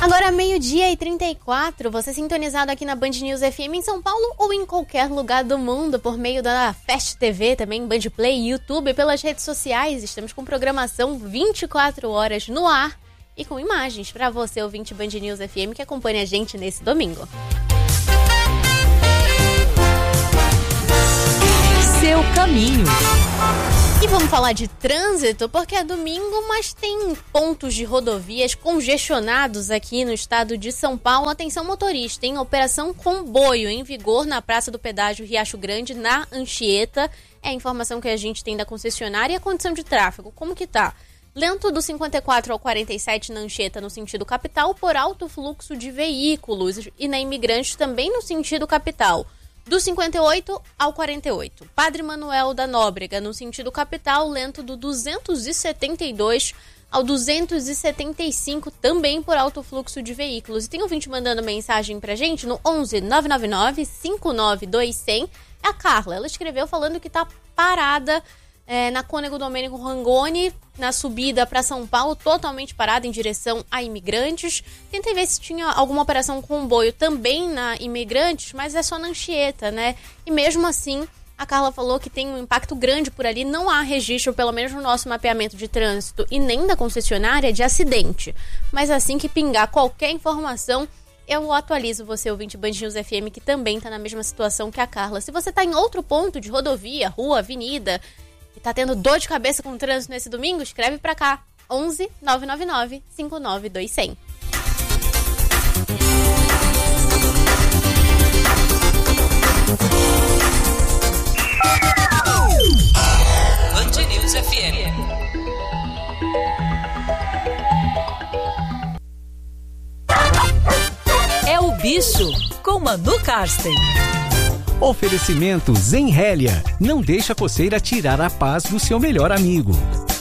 Agora 12h34, você sintonizado aqui na Band News FM em São Paulo ou em qualquer lugar do mundo por meio da Fast TV, também Band Play, YouTube, pelas redes sociais. Estamos com programação 24 horas no ar e com imagens para você, ouvinte Band News FM, que acompanha a gente nesse domingo. Seu caminho. E vamos falar de trânsito, porque é domingo, mas tem pontos de rodovias congestionados aqui no estado de São Paulo. Atenção motorista, em Operação Comboio, em vigor na Praça do Pedágio Riacho Grande, na Anchieta. É a informação que a gente tem da concessionária. E a condição de tráfego, como que tá? Lento do 54 ao 47 na Anchieta, no sentido capital, por alto fluxo de veículos. E na Imigrantes também no sentido capital. Do 58 ao 48. Padre Manuel da Nóbrega, no sentido capital, lento do 272 ao 275, também por alto fluxo de veículos. E tem ouvinte mandando mensagem pra gente no 11 999 592 100. É a Carla, ela escreveu falando que tá parada na Cônego Domênico Rangoni, na subida para São Paulo, totalmente parada em direção a Imigrantes. Tentei ver se tinha alguma operação comboio também na Imigrantes, mas é só na Anchieta, né? E mesmo assim, a Carla falou que tem um impacto grande por ali. Não há registro, pelo menos no nosso mapeamento de trânsito e nem da concessionária, de acidente. Mas assim que pingar qualquer informação, eu atualizo você, ouvinte Band News FM, que também está na mesma situação que a Carla. Se você está em outro ponto de rodovia, rua, avenida, e tá tendo dor de cabeça com o trânsito nesse domingo, escreve pra cá, 11 999 592 100. Band News FM. É o Bicho, com Manu Karsten. Oferecimento Zenrélia. Não deixa a coceira tirar a paz do seu melhor amigo.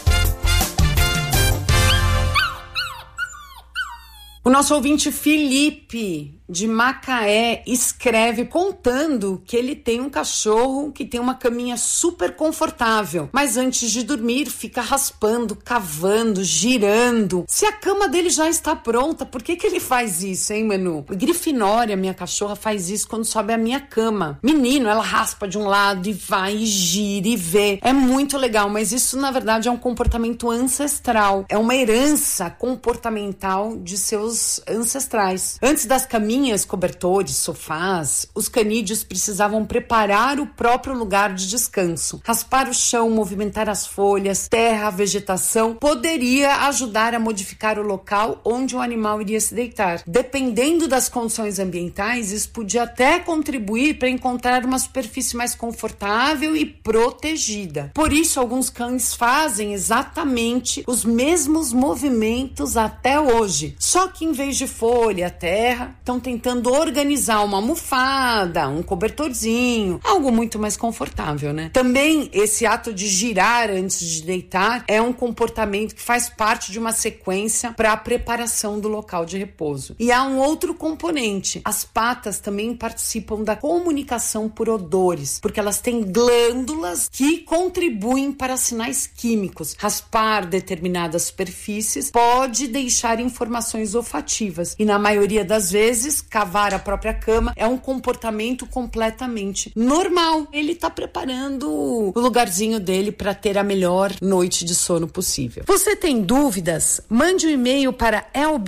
O nosso ouvinte Felipe, de Macaé, escreve contando que ele tem um cachorro que tem uma caminha super confortável, mas antes de dormir fica raspando, cavando, girando. Se a cama dele já está pronta, por que ele faz isso, hein, Manu? Grifinória, minha cachorra, faz isso quando sobe a minha cama. Menino, ela raspa de um lado e vai, e gira e vê. É muito legal, mas isso na verdade é um comportamento ancestral. É uma herança comportamental de seus ancestrais. Antes das caminhas, cobertores, sofás, os canídeos precisavam preparar o próprio lugar de descanso. Raspar o chão, movimentar as folhas, terra, vegetação, poderia ajudar a modificar o local onde o animal iria se deitar. Dependendo das condições ambientais, isso podia até contribuir para encontrar uma superfície mais confortável e protegida. Por isso, alguns cães fazem exatamente os mesmos movimentos até hoje. Só que em vez de folha, terra, estão tentando organizar uma almofada, um cobertorzinho, algo muito mais confortável, né? Também esse ato de girar antes de deitar é um comportamento que faz parte de uma sequência para a preparação do local de repouso. E há um outro componente. As patas também participam da comunicação por odores, porque elas têm glândulas que contribuem para sinais químicos. Raspar determinadas superfícies pode deixar informações olfativas e, na maioria das vezes, cavar a própria cama é um comportamento completamente normal. Ele está preparando o lugarzinho dele para ter a melhor noite de sono possível. Você tem dúvidas? Mande um e-mail para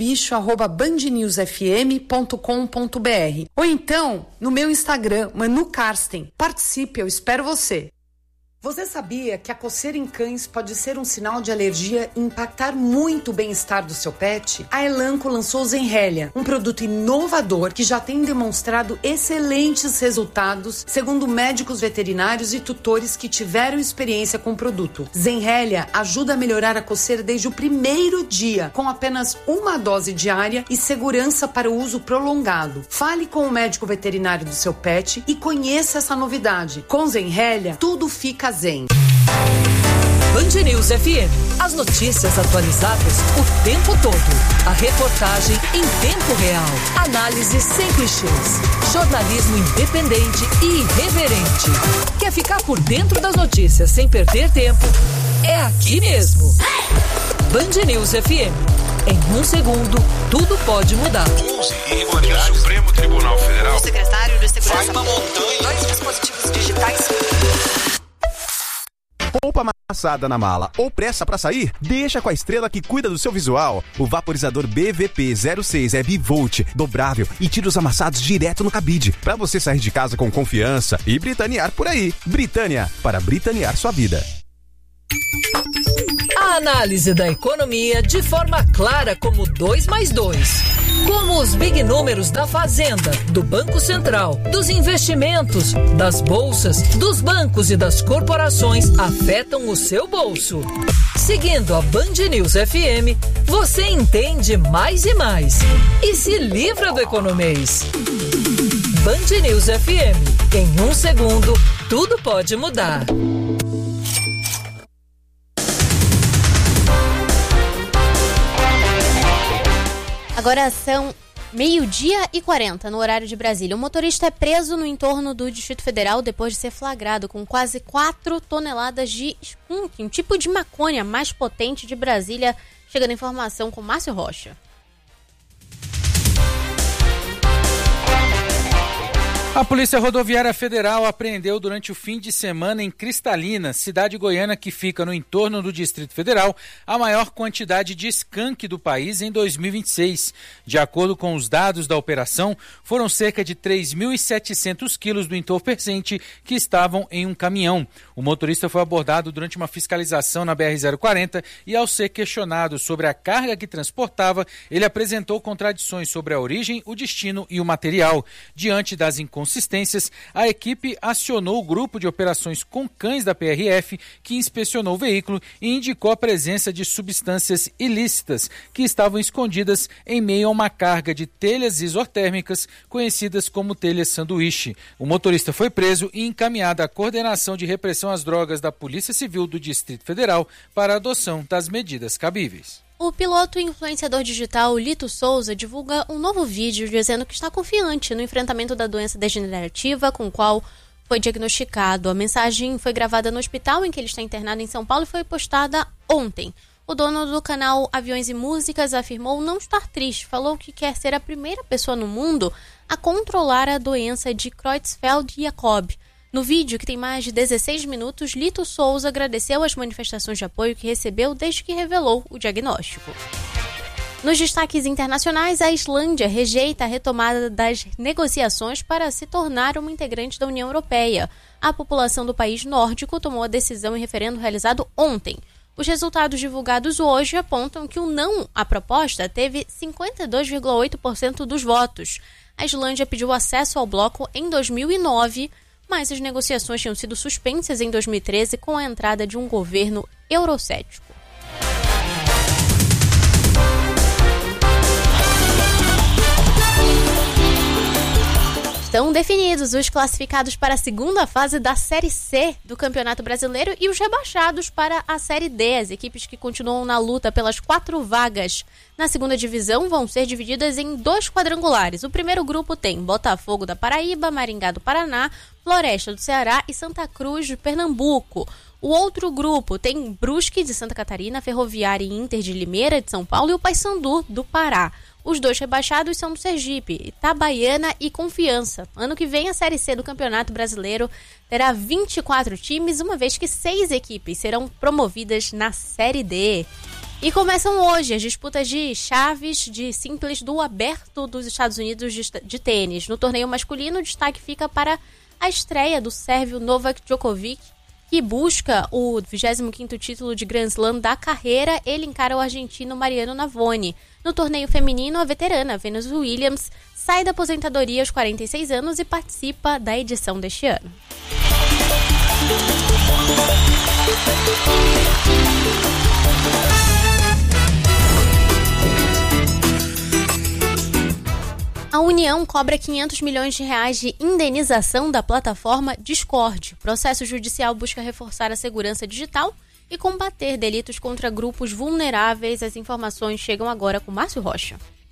elbicho@bandnewsfm.com.br ou então no meu Instagram, Manu Karsten. Participe, eu espero você. Você sabia que a coceira em cães pode ser um sinal de alergia e impactar muito o bem-estar do seu pet? A Elanco lançou o Zenrélia, um produto inovador que já tem demonstrado excelentes resultados, segundo médicos veterinários e tutores que tiveram experiência com o produto. Zenrélia ajuda a melhorar a coceira desde o primeiro dia, com apenas uma dose diária e segurança para o uso prolongado. Fale com o médico veterinário do seu pet e conheça essa novidade. Com Zenrélia, tudo fica zen. Band News FM. As notícias atualizadas o tempo todo. A reportagem em tempo real. Análise sem clichês. Jornalismo independente e irreverente. Quer ficar por dentro das notícias sem perder tempo? É aqui mesmo. Band News FM. Em um segundo, tudo pode mudar. 11 irregularidades. O Supremo Tribunal Federal. O secretário de Segurança. Vai uma montanha. 2 dispositivos digitais. Poupa amassada na mala ou pressa pra sair? Deixa com a Estrela que cuida do seu visual. O vaporizador BVP06 é bivolt, dobrável e tira os amassados direto no cabide, pra você sair de casa com confiança e britanear por aí. Britânia, para britanear sua vida. A análise da economia de forma clara como 2 mais 2. Como os big números da Fazenda, do Banco Central, dos investimentos, das bolsas, dos bancos e das corporações afetam o seu bolso. Seguindo a Band News FM, você entende mais e mais. E se livra do economês. Band News FM. Em um segundo, tudo pode mudar. Agora são 12h40 no horário de Brasília. O motorista é preso no entorno do Distrito Federal depois de ser flagrado com quase 4 toneladas de skunk, um tipo de maconha mais potente de Brasília. Chegando a informação com Márcio Rocha. A Polícia Rodoviária Federal apreendeu durante o fim de semana em Cristalina, cidade goiana que fica no entorno do Distrito Federal, a maior quantidade de skunk do país em 2026. De acordo com os dados da operação, foram cerca de 3.700 quilos do entorpecente que estavam em um caminhão. O motorista foi abordado durante uma fiscalização na BR-040 e, ao ser questionado sobre a carga que transportava, ele apresentou contradições sobre a origem, o destino e o material. Diante das inconsistências, a equipe acionou o grupo de operações com cães da PRF, que inspecionou o veículo e indicou a presença de substâncias ilícitas que estavam escondidas em meio a uma carga de telhas isotérmicas, conhecidas como telhas sanduíche. O motorista foi preso e encaminhado à Coordenação de Repressão às Drogas da Polícia Civil do Distrito Federal para a adoção das medidas cabíveis. O piloto e influenciador digital Lito Souza divulga um novo vídeo dizendo que está confiante no enfrentamento da doença degenerativa com o qual foi diagnosticado. A mensagem foi gravada no hospital em que ele está internado em São Paulo e foi postada ontem. O dono do canal Aviões e Músicas afirmou não estar triste, falou que quer ser a primeira pessoa no mundo a controlar a doença de Creutzfeldt-Jakob. No vídeo, que tem mais de 16 minutos, Lito Souza agradeceu as manifestações de apoio que recebeu desde que revelou o diagnóstico. Nos destaques internacionais, a Islândia rejeita a retomada das negociações para se tornar uma integrante da União Europeia. A população do país nórdico tomou a decisão em referendo realizado ontem. Os resultados divulgados hoje apontam que o não à proposta teve 52,8% dos votos. A Islândia pediu acesso ao bloco em 2009, mas as negociações tinham sido suspensas em 2013 com a entrada de um governo eurocético. Estão definidos os classificados para a segunda fase da Série C do Campeonato Brasileiro e os rebaixados para a Série D. As equipes que continuam na luta pelas 4 vagas na segunda divisão vão ser divididas em 2 quadrangulares. O primeiro grupo tem Botafogo da Paraíba, Maringá do Paraná, Floresta do Ceará e Santa Cruz de Pernambuco. O outro grupo tem Brusque de Santa Catarina, Ferroviária e Inter de Limeira de São Paulo e o Paysandu do Pará. Os 2 rebaixados são do Sergipe, Itabaiana e Confiança. Ano que vem, a Série C do Campeonato Brasileiro terá 24 times, uma vez que 6 equipes serão promovidas na Série D. E começam hoje as disputas de chaves de simples do Aberto dos Estados Unidos de tênis. No torneio masculino, o destaque fica para a estreia do sérvio Novak Djokovic, que busca o 25º título de Grand Slam da carreira. Ele encara o argentino Mariano Navoni. No torneio feminino, a veterana Venus Williams sai da aposentadoria aos 46 anos e participa da edição deste ano. A União cobra R$500 milhões de indenização da plataforma Discord. O processo judicial busca reforçar a segurança digital e combater delitos contra grupos vulneráveis. As informações chegam agora com Márcio Rocha.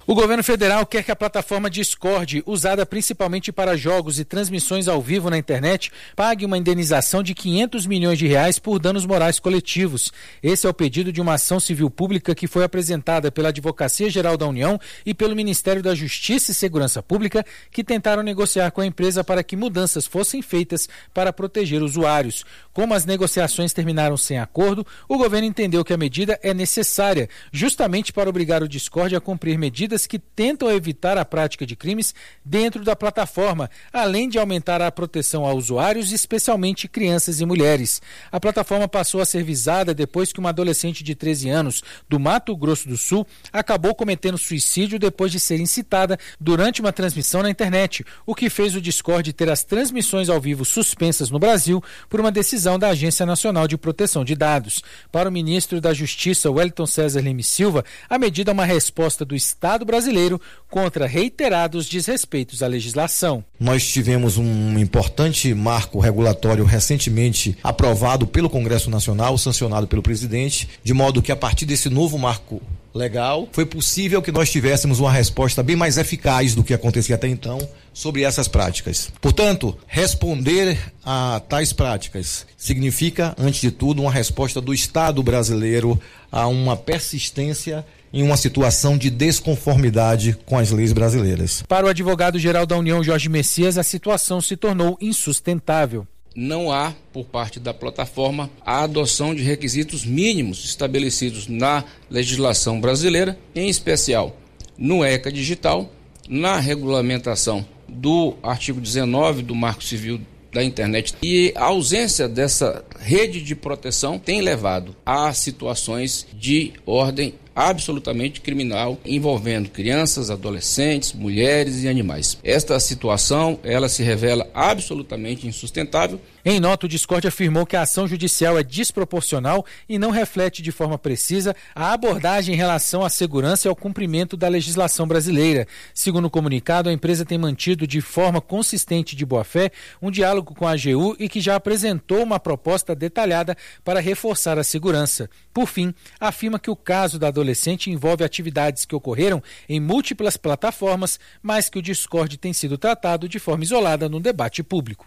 O governo federal quer que a plataforma Discord, usada principalmente para jogos e transmissões ao vivo na internet, pague uma indenização de R$500 milhões por danos morais coletivos. Esse é o pedido de uma ação civil pública que foi apresentada pela Advocacia Geral da União e pelo Ministério da Justiça e Segurança Pública, que tentaram negociar com a empresa para que mudanças fossem feitas para proteger usuários. Como as negociações terminaram sem acordo, o governo entendeu que a medida é necessária, justamente para obrigar o Discord a cumprir medidas que tentam evitar a prática de crimes dentro da plataforma, além de aumentar a proteção a usuários, especialmente crianças e mulheres. A plataforma passou a ser visada depois que uma adolescente de 13 anos do Mato Grosso do Sul acabou cometendo suicídio depois de ser incitada durante uma transmissão na internet, o que fez o Discord ter as transmissões ao vivo suspensas no Brasil por uma decisão da Agência Nacional de Proteção de Dados. Para o ministro da Justiça, Wellington César Leme Silva, a medida é uma resposta do Estado brasileiro contra reiterados desrespeitos à legislação. Nós tivemos um importante marco regulatório recentemente aprovado pelo Congresso Nacional, sancionado pelo presidente, de modo que a partir desse novo marco legal, foi possível que nós tivéssemos uma resposta bem mais eficaz do que acontecia até então sobre essas práticas. Portanto, responder a tais práticas significa, antes de tudo, uma resposta do Estado brasileiro a uma persistência em uma situação de desconformidade com as leis brasileiras. Para o advogado-geral da União, Jorge Messias, a situação se tornou insustentável. Não há, por parte da plataforma, a adoção de requisitos mínimos estabelecidos na legislação brasileira, em especial no ECA Digital, na regulamentação do artigo 19 do Marco Civil da Internet. E a ausência dessa rede de proteção tem levado a situações de ordem absolutamente criminal envolvendo crianças, adolescentes, mulheres e animais. Esta situação, ela se revela absolutamente insustentável. Em nota, o Discord afirmou que a ação judicial é desproporcional e não reflete de forma precisa a abordagem em relação à segurança e ao cumprimento da legislação brasileira. Segundo o comunicado, a empresa tem mantido de forma consistente e de boa-fé um diálogo com a AGU e que já apresentou uma proposta detalhada para reforçar a segurança. Por fim, afirma que o caso da adolescente envolve atividades que ocorreram em múltiplas plataformas, mas que o Discord tem sido tratado de forma isolada no debate público.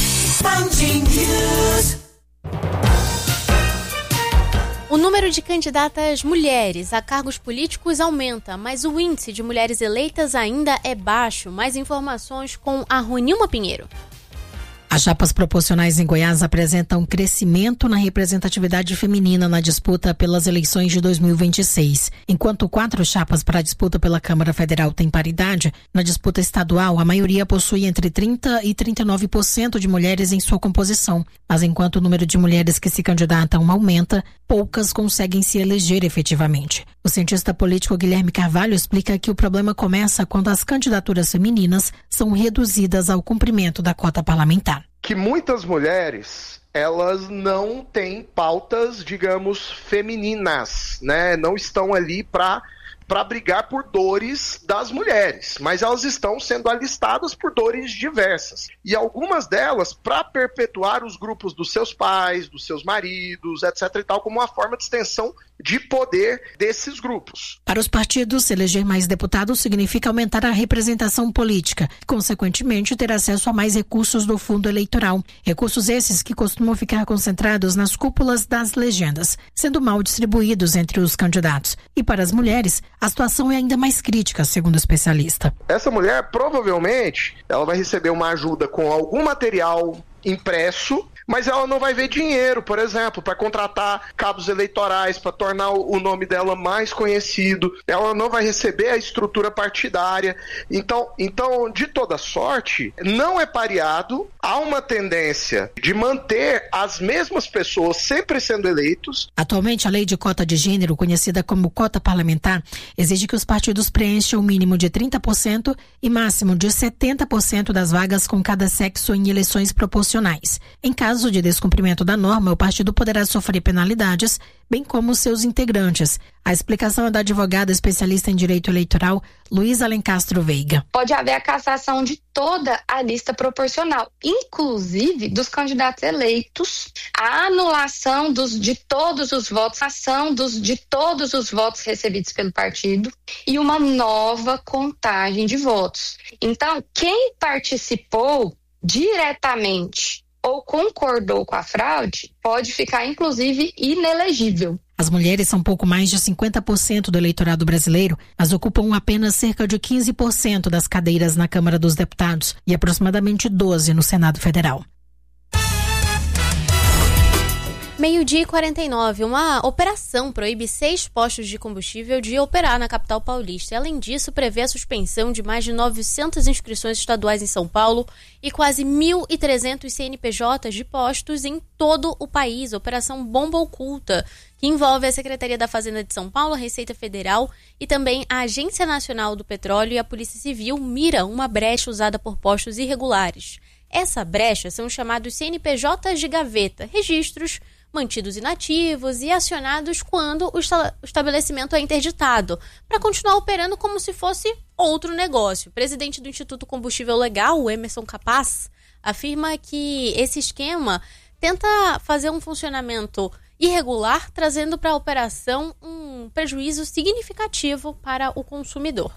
O número de candidatas mulheres a cargos políticos aumenta, mas o índice de mulheres eleitas ainda é baixo. Mais informações com a Ronilma Pinheiro. As chapas proporcionais em Goiás apresentam crescimento na representatividade feminina na disputa pelas eleições de 2026. Enquanto 4 chapas para a disputa pela Câmara Federal têm paridade, na disputa estadual a maioria possui entre 30% e 39% de mulheres em sua composição. Mas enquanto o número de mulheres que se candidatam aumenta, poucas conseguem se eleger efetivamente. O cientista político Guilherme Carvalho explica que o problema começa quando as candidaturas femininas são reduzidas ao cumprimento da cota parlamentar. Que muitas mulheres, elas não têm pautas, digamos, femininas, né? Não estão ali para brigar por dores das mulheres, mas elas estão sendo alistadas por dores diversas. E algumas delas para perpetuar os grupos dos seus pais, dos seus maridos, etc. e tal, como uma forma de extensão de poder desses grupos. Para os partidos, eleger mais deputados significa aumentar a representação política e, consequentemente, ter acesso a mais recursos do fundo eleitoral. Recursos esses que costumam ficar concentrados nas cúpulas das legendas, sendo mal distribuídos entre os candidatos. E para as mulheres, a situação é ainda mais crítica, segundo o especialista. Essa mulher, provavelmente, ela vai receber uma ajuda com algum material impresso, mas ela não vai ver dinheiro, por exemplo, para contratar cabos eleitorais, para tornar o nome dela mais conhecido. Ela não vai receber a estrutura partidária. Então, de toda sorte, não é pareado. Há uma tendência de manter as mesmas pessoas sempre sendo eleitos. Atualmente, a lei de cota de gênero, conhecida como cota parlamentar, exige que os partidos preencham o mínimo de 30% e máximo de 70% das vagas com cada sexo em eleições proporcionais. Em caso de descumprimento da norma, o partido poderá sofrer penalidades, bem como seus integrantes. A explicação é da advogada especialista em direito eleitoral, Luísa Alencastro Veiga. Pode haver a cassação de toda a lista proporcional, inclusive dos candidatos eleitos, a anulação de todos os votos, a ação de todos os votos recebidos pelo partido e uma nova contagem de votos. Então, quem participou diretamente ou concordou com a fraude pode ficar, inclusive, inelegível. As mulheres são pouco mais de 50% do eleitorado brasileiro, mas ocupam apenas cerca de 15% das cadeiras na Câmara dos Deputados e aproximadamente 12% no Senado Federal. 12h49, uma operação proíbe 6 postos de combustível de operar na capital paulista. Além disso, prevê a suspensão de mais de 900 inscrições estaduais em São Paulo e quase 1.300 CNPJs de postos em todo o país. Operação Bomba Oculta, que envolve a Secretaria da Fazenda de São Paulo, a Receita Federal e também a Agência Nacional do Petróleo e a Polícia Civil, mira uma brecha usada por postos irregulares. Essa brecha são chamados CNPJs de gaveta, registros mantidos inativos e acionados quando o estabelecimento é interditado, para continuar operando como se fosse outro negócio. O presidente do Instituto Combustível Legal, o Emerson Capaz, afirma que esse esquema tenta fazer um funcionamento irregular, trazendo para a operação um prejuízo significativo para o consumidor.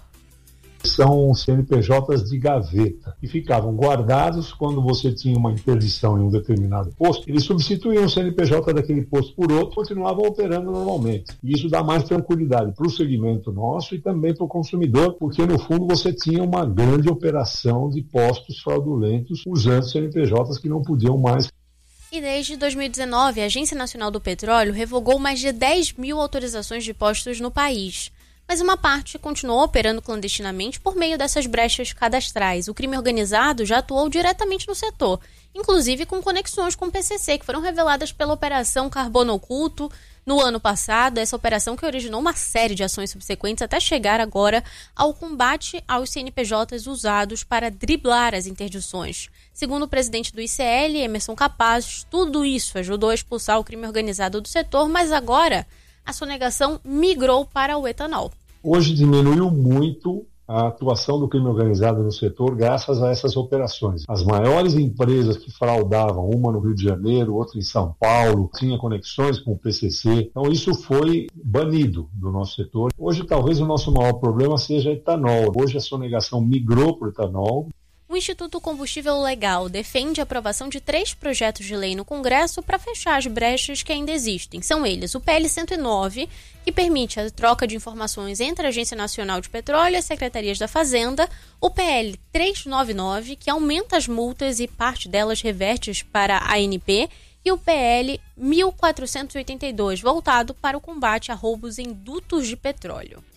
São CNPJs de gaveta, que ficavam guardados quando você tinha uma interdição em um determinado posto. Eles substituíam o CNPJ daquele posto por outro, continuavam operando normalmente. E isso dá mais tranquilidade para o segmento nosso e também para o consumidor, porque no fundo você tinha uma grande operação de postos fraudulentos usando CNPJs que não podiam mais. E desde 2019, a Agência Nacional do Petróleo revogou mais de 10 mil autorizações de postos no país. Mas uma parte continuou operando clandestinamente por meio dessas brechas cadastrais. O crime organizado já atuou diretamente no setor, inclusive com conexões com o PCC, que foram reveladas pela Operação Carbono Oculto no ano passado. Essa operação que originou uma série de ações subsequentes até chegar agora ao combate aos CNPJs usados para driblar as interdições. Segundo o presidente do ICL, Emerson Capaz, tudo isso ajudou a expulsar o crime organizado do setor, mas agora a sonegação migrou para o etanol. Hoje diminuiu muito a atuação do crime organizado no setor graças a essas operações. As maiores empresas que fraudavam, uma no Rio de Janeiro, outra em São Paulo, tinha conexões com o PCC. Então isso foi banido do nosso setor. Hoje talvez o nosso maior problema seja etanol. Hoje a sonegação migrou para o etanol. O Instituto Combustível Legal defende a aprovação de 3 projetos de lei no Congresso para fechar as brechas que ainda existem. São eles o PL 109, que permite a troca de informações entre a Agência Nacional de Petróleo e as Secretarias da Fazenda, o PL 399, que aumenta as multas e parte delas reverte para a ANP, e o PL 1482, voltado para o combate a roubos em dutos de petróleo.